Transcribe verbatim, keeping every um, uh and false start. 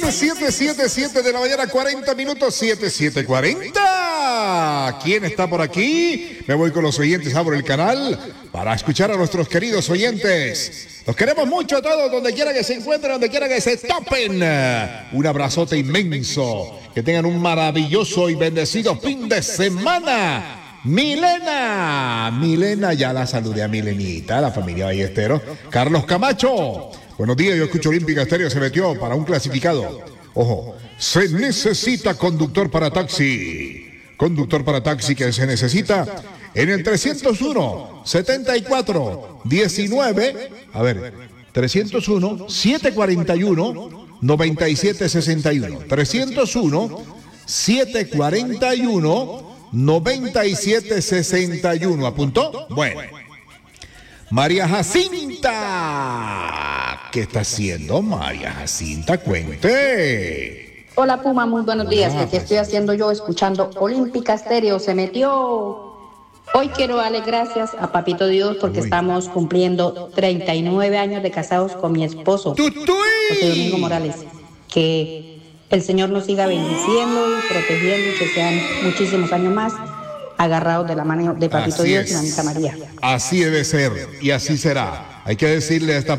siete, siete, siete, siete de la mañana, cuarenta minutos, siete, siete, cuarenta. ¿Quién está por aquí? Me voy con los oyentes, abro el canal para escuchar a nuestros queridos oyentes. Los queremos mucho a todos, donde quiera que se encuentren, donde quiera que se topen. Un abrazote inmenso. Que tengan un maravilloso y bendecido fin de semana. Milena, Milena, ya la saludé a Milenita, la familia Ballesteros. Carlos Camacho, buenos días, yo escucho Olímpica Estéreo, se metió para un clasificado. Ojo, se necesita conductor para taxi. Conductor para taxi que se necesita en el trescientos uno, setenta y cuatro, diecinueve, a ver, trescientos uno, setecientos cuarenta y uno, noventa y siete sesenta y uno. trescientos uno, setecientos cuarenta y uno, noventa y siete sesenta y uno. ¿Apuntó? Bueno. María Jacinta. ¿Qué está haciendo María Jacinta? Cuente. Hola Puma, muy buenos días. Hola, ¿Qué estoy haciendo yo? Escuchando Olímpica Estéreo. Se metió. Hoy quiero darle gracias a Papito Dios porque Uy. estamos cumpliendo treinta y nueve años de casados con mi esposo, ¡Tutuy! José Domingo Morales. Que el Señor nos siga bendiciendo y protegiendo y que sean muchísimos años más agarrados de la mano de Papito Así Dios es. y Mamita María. Así debe ser y así será. Hay que decirle a esta